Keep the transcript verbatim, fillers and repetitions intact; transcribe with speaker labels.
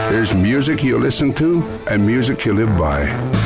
Speaker 1: There's music you listen to and music you live by.